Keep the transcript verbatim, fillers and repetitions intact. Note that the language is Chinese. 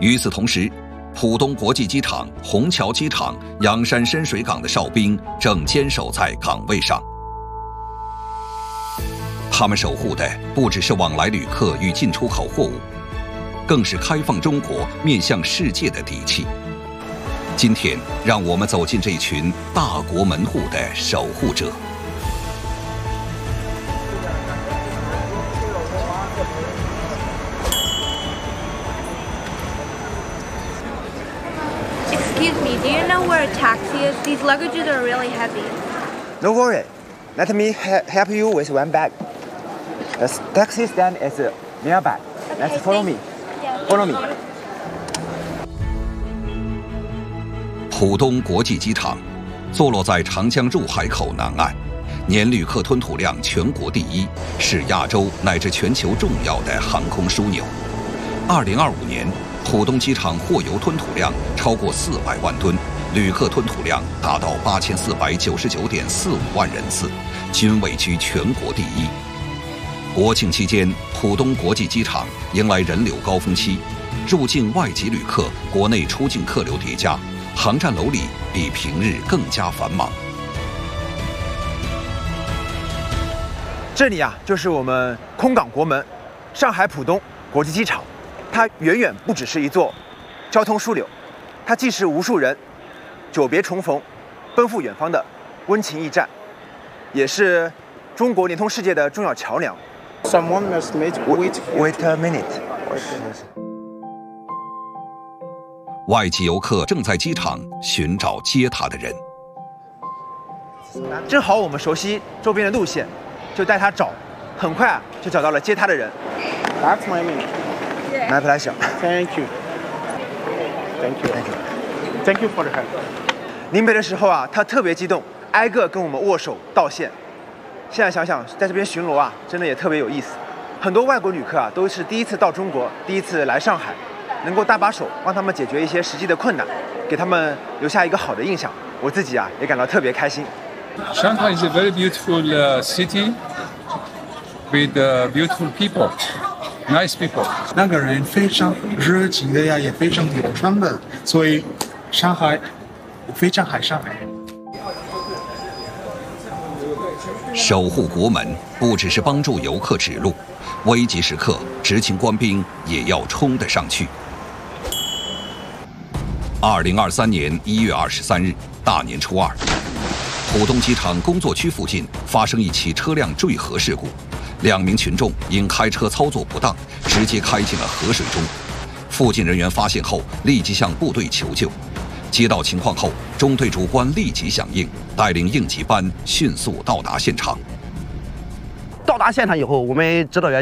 与此同时，浦东国际机场、虹桥机场、洋山深水港的哨兵正坚守在岗位上。他们守护的不只是往来旅客与进出口货物，更是开放中国面向世界的底气。今天，让我们走进这群大国门户的守护者。 Excuse me, do you know where a taxi is? These luggages are really heavy. No worry. Let me he help you with one bag. The taxi stand is nearby. Let's follow me. Follow me. 浦东国际机场坐落在长江入海口南岸，年旅客吞吐量全国第一，是亚洲乃至全球重要的航空枢纽。二零二五年，浦东机场货邮吞吐量超过四百万吨，旅客吞吐量达到八千四百九十九点四五万人次，均位居全国第一。国庆期间，浦东国际机场迎来人流高峰期，入境外籍旅客、国内出境客流叠加，航站楼里比平日更加繁忙。 这里啊，就是我们空港国门——上海浦东国际机场。它远远不只是一座交通枢纽，它既是无数人久别重逢、奔赴远方的温情驿站，也是中国联通世界的重要桥梁。 Someone must wait. Wait a minute. 外籍游客正在机场寻找接他的人。 正好我们熟悉周边的路线，就带他找，很快啊就找到了接他的人。 That's my name. My pleasure. Thank you. Thank you. Thank you. Thank you for the help. 临别的时候啊，他特别激动，挨个跟我们握手道谢。现在想想，在这边巡逻啊，真的也特别有意思。很多外国旅客啊，都是第一次到中国，第一次来上海，能够搭把手，帮他们解决一些实际的困难，给他们留下一个好的印象。我自己啊，也感到特别开心。 Shanghai is a very beautiful uh, city with uh, beautiful people, nice people. 那个人非常热情的呀，也非常友善的，所以上海非常爱上海。 守护国门不只是帮助游客指路，危急时刻，执勤官兵也要冲得上去。二零二三年一月二十三日，大年初二，浦东机场工作区附近发生一起车辆坠河事故，两名群众因开车操作不当，直接开进了河水中。附近人员发现后，立即向部队求救。接到情况后，中队主官立即响应，带领应急班迅速到达现场。 到达现场以后，我们指导员